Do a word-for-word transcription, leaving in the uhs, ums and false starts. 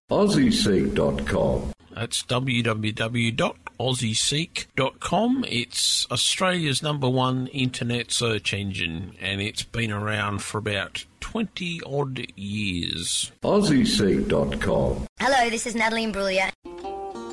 Aussie Seek dot com. That's w w w dot aussie seek dot com. It's Australia's number one internet search engine, and it's been around for about twenty odd years. Aussie Seek dot com. Hello, this is Natalie Imbruglia.